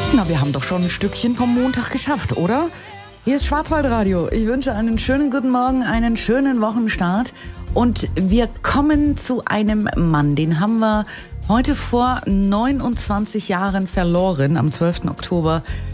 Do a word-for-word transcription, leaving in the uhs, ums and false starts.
Na, wir haben doch schon ein Stückchen vom Montag geschafft, oder? Hier ist Schwarzwaldradio. Ich wünsche einen schönen guten Morgen, einen schönen Wochenstart. Und wir kommen zu einem Mann, den haben wir heute vor neunundzwanzig Jahren verloren, am zwölften Oktober